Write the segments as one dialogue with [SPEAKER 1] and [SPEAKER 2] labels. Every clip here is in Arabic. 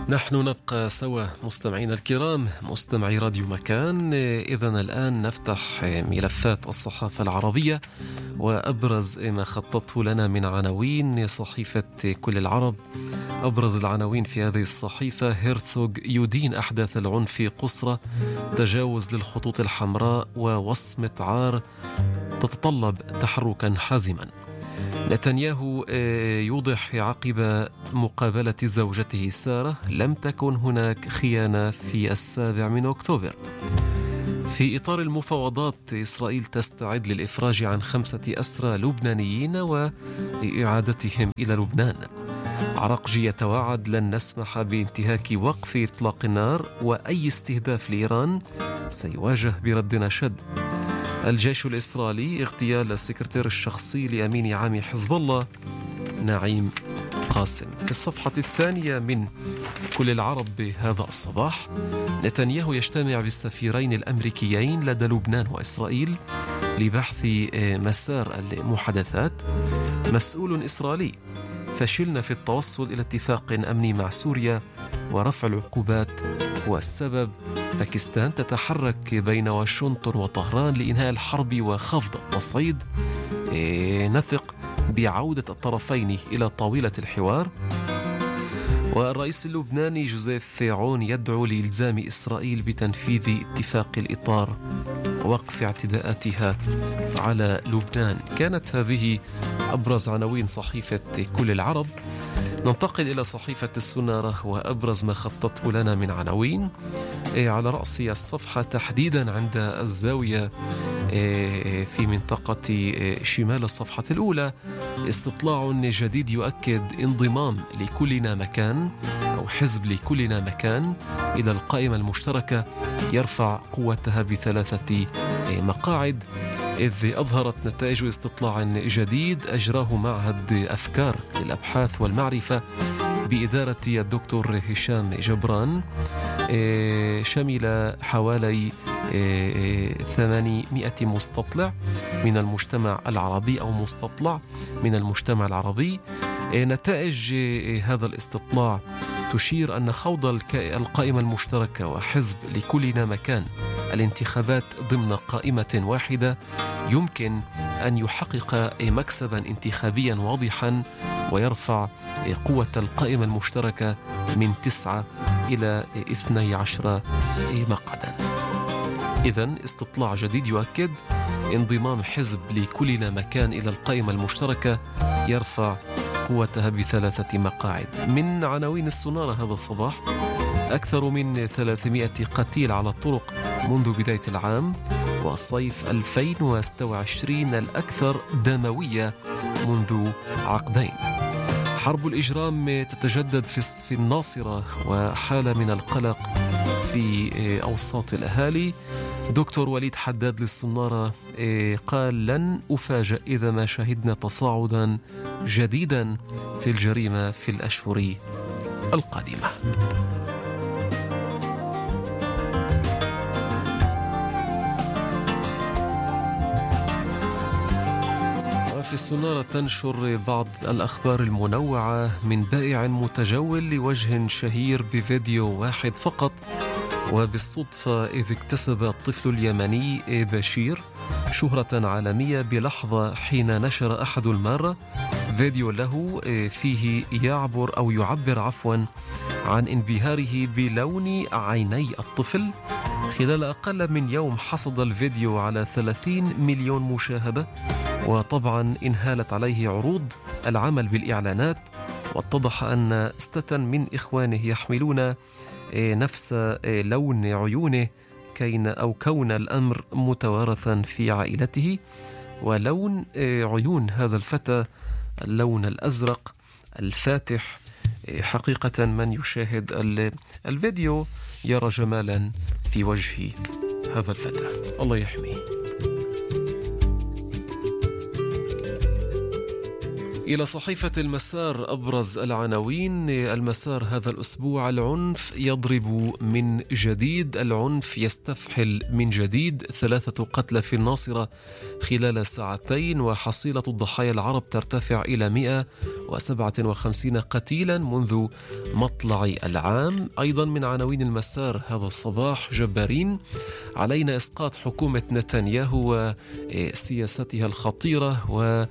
[SPEAKER 1] نحن نبقى سوا مستمعينا الكرام، مستمعي راديو مكان. إذن الآن نفتح ملفات الصحافة العربية وأبرز ما خططته لنا من عناوين صحيفة كل العرب. أبرز العناوين في هذه الصحيفة: هيرتسوغ يدين أحداث العنف في قسرة، تجاوز للخطوط الحمراء ووصمة عار تتطلب تحركا حازما. نتنياهو يوضح عقب مقابلة زوجته سارة: لم تكن هناك خيانة في 7 أكتوبر. في إطار المفاوضات، إسرائيل تستعد للإفراج عن 5 أسرى لبنانيين وإعادتهم إلى لبنان. عراقجي يتوعد: لن نسمح بانتهاك وقف إطلاق النار، وأي استهداف لإيران سيواجه برد أشد. الجيش الإسرائيلي اغتيال السكرتير الشخصي لأمين عام حزب الله نعيم قاسم. في الصفحة الثانية من كل العرب هذا الصباح: نتنياهو يجتمع بالسفيرين الأمريكيين لدى لبنان وإسرائيل لبحث مسار المحادثات. مسؤول إسرائيلي: فشلنا في التوصل إلى اتفاق أمني مع سوريا ورفع العقوبات، والسبب باكستان تتحرك بين واشنطن وطهران لإنهاء الحرب وخفض التصعيد. نثق بعودة الطرفين إلى طاولة الحوار. والرئيس اللبناني جوزيف عون يدعو لإلزام إسرائيل بتنفيذ اتفاق الإطار ووقف اعتداءاتها على لبنان. كانت هذه أبرز عناوين صحيفة كل العرب. ننتقل إلى صحيفة السنارة وأبرز ما خطته لنا من عناوين. على رأس الصفحة تحديدا عند الزاوية في منطقة شمال الصفحة الأولى: استطلاع جديد يؤكد انضمام لكلنا مكان أو حزب لكلنا مكان إلى القائمة المشتركة يرفع قوتها ب3 مقاعد. إذ أظهرت نتائج استطلاع جديد أجراه معهد أفكار للأبحاث والمعرفة بإدارة الدكتور هشام جبران، شمل حوالي 800 مستطلع من المجتمع العربي أو مستطلع من المجتمع العربي. نتائج هذا الاستطلاع تشير أن خوض القائمة المشتركة وحزب لكلنا مكان الانتخابات ضمن قائمة واحدة يمكن أن يحقق مكسبا انتخابيا واضحا ويرفع قوة القائمة المشتركة من 9 إلى 12 مقعدا. إذن استطلاع جديد يؤكد انضمام حزب لكلنا مكان إلى القائمة المشتركة يرفع قوتها ب3 مقاعد. من عناوين السنارة هذا الصباح: أكثر من 300 قتيل على الطرق منذ بداية العام، وصيف 2026 الأكثر دموية منذ عقدين. حرب الإجرام تتجدد في الناصرة وحالة من القلق في أوساط الأهالي. دكتور وليد حداد للسنارة قال: لن أفاجأ إذا ما شهدنا تصاعدا جديدا في الجريمة في الأشهر القادمة. في السنارة تنشر بعض الأخبار المنوعة من بائع متجول لوجه شهير بفيديو واحد فقط، وبالصدفة إذ اكتسب الطفل اليمني بشير شهرة عالمية بلحظة حين نشر أحد المارة فيديو له فيه يعبر عن انبهاره بلون عيني الطفل. خلال أقل من يوم حصد الفيديو على 30 مليون مشاهدة، وطبعا انهالت عليه عروض العمل بالإعلانات، واتضح أن 6 من إخوانه يحملون نفس لون عيونه كون الأمر متوارثا في عائلته. ولون عيون هذا الفتى اللون الأزرق الفاتح. حقيقة من يشاهد الفيديو يرى جمالا في وجه هذا الفتى، الله يحميه. إلى صحيفة المسار أبرز العناوين. المسار هذا الأسبوع: العنف يضرب من جديد، العنف يستفحل من جديد، 3 قتلى في الناصرة خلال ساعتين، وحصيلة الضحايا العرب ترتفع إلى 157 قتيلا منذ مطلع العام. أيضا من عناوين المسار هذا الصباح: جبارين، علينا إسقاط حكومة نتنياهو وسياستها الخطيرة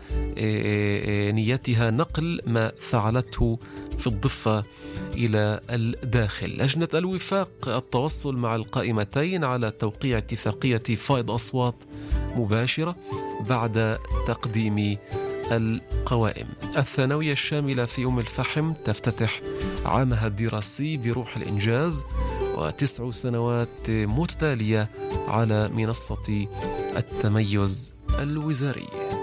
[SPEAKER 1] ونيتها نقل ما فعلته في الضفة إلى الداخل. لجنة الوفاق التوصل مع القائمتين على توقيع اتفاقية فائض أصوات مباشرة بعد تقديم القوائم. الثانوية الشاملة في أم الفحم تفتتح عامها الدراسي بروح الإنجاز، و9 سنوات متتالية على منصة التميز الوزاري.